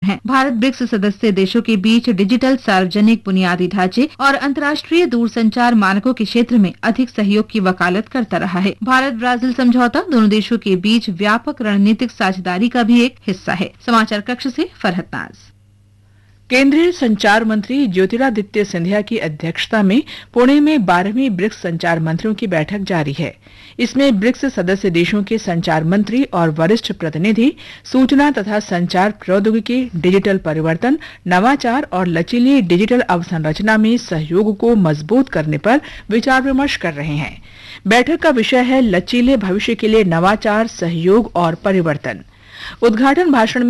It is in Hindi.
हैं। भारत ब्रिक्स सदस्य देशों के बीच डिजिटल सार्वजनिक बुनियादी ढांचे और अंतर्राष्ट्रीय दूरसंचार मानकों के क्षेत्र में अधिक सहयोग की वकालत करता रहा है। भारत ब्राजील समझौता दोनों देशों के बीच व्यापक रणनीतिक साझेदारी का भी एक हिस्सा है। समाचार कक्ष से फरहत नाज। केंद्रीय संचार मंत्री ज्योतिरादित्य सिंधिया की अध्यक्षता में पुणे में 12वीं ब्रिक्स संचार मंत्रियों की बैठक जारी है। इसमें ब्रिक्स सदस्य देशों के संचार मंत्री और वरिष्ठ प्रतिनिधि सूचना तथा संचार प्रौद्योगिकी, डिजिटल परिवर्तन, नवाचार और लचीली डिजिटल अवसंरचना में सहयोग को मजबूत करने पर विचार विमर्श कर रहे हैं। बैठक का विषय है लचीले भविष्य के लिए नवाचार, सहयोग और परिवर्तन। उद्घाटन भाषण में